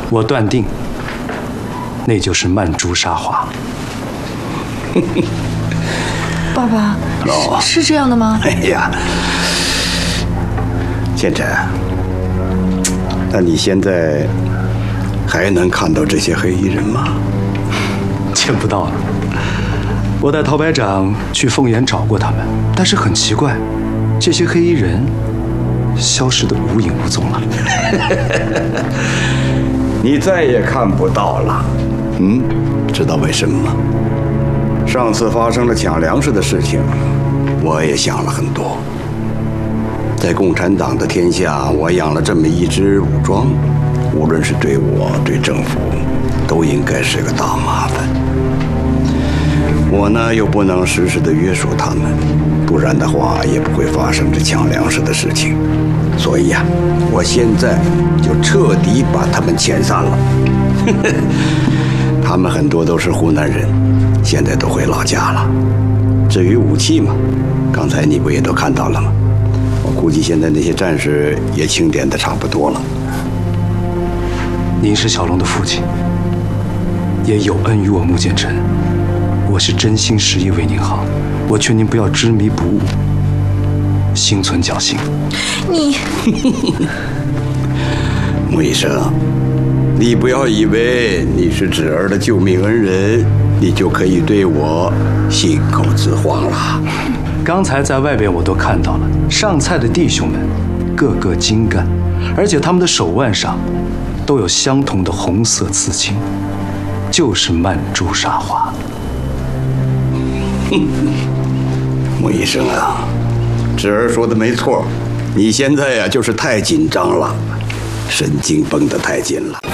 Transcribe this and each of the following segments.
我断定，那就是曼珠沙华。 爸爸，是这样的吗？ 哎呀，建成，那你现在还能看到这些黑衣人吗？ 见不到了。我带陶排长去凤岩找过他们，但是很奇怪，这些黑衣人消失得无影无踪了。 你再也看不到了。知道为什么吗？上次发生了抢粮食的事情，我也想了很多。在共产党的天下，我养了这么一支武装，无论是对我对政府，都应该是个大麻烦。我呢又不能时时的约束他们，不然的话也不会发生这抢粮食的事情。所以呀，我现在就彻底把他们遣散了。他们很多都是湖南人，现在都回老家了。至于武器嘛，刚才你不也都看到了吗？我估计现在那些战士也清点的差不多了。 您是小龙的父亲，也有恩于我穆剑尘，我是真心实意为您好，我劝您不要执迷不悟，心存侥幸。 你， 穆医生，你不要以为你是侄儿的救命恩人，你就可以对我信口雌黄了。 刚才在外边我都看到了，上菜的弟兄们个个精干，而且他们的手腕上都有相同的红色刺青，就是曼珠沙华。 穆医生啊，侄儿说的没错，你现在呀就是太紧张了，神经绷得太紧了。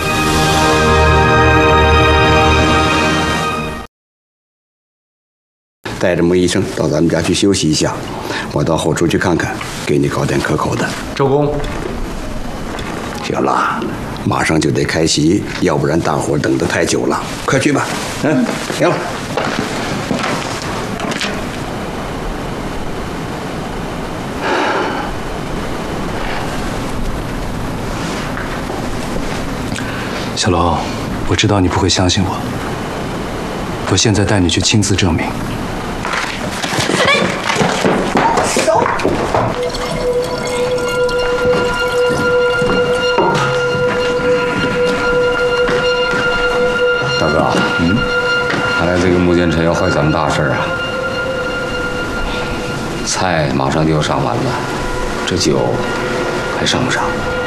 带着穆医生到咱们家去休息一下，我到后厨去看看，给你搞点可口的。 周公， 行了，马上就得开席，要不然大伙等得太久了。快去吧。行了。 小龙，我知道你不会相信我，我现在带你去亲自证明。 大哥，看来这个穆剑尘要坏咱们大事啊！菜马上就要上完了，这酒还上不上？